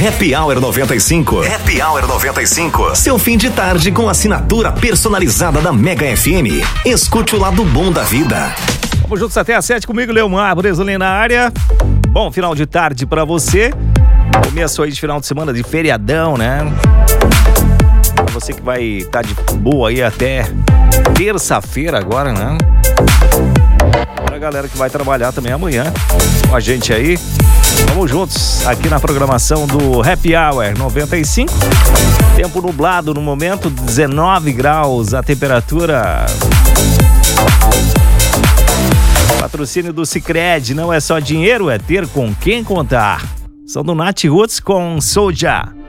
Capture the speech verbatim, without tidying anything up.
Happy Hour noventa e cinco. Happy Hour noventa e cinco. Seu fim de tarde com assinatura personalizada da Mega F M. Escute o lado bom da vida. Vamos juntos até às sete comigo, Leomar Bresolim na área. Bom final de tarde pra você. Começo aí de final de semana de feriadão, né? Pra você que vai estar tá de boa aí até terça-feira agora, né? Pra galera que vai trabalhar também amanhã com a gente aí. Vamos juntos aqui na programação do Happy Hour noventa e cinco. Tempo nublado no momento, dezenove graus a temperatura. Patrocínio do Sicredi, não é só dinheiro, é ter com quem contar. São do Nath Roots com Soulja.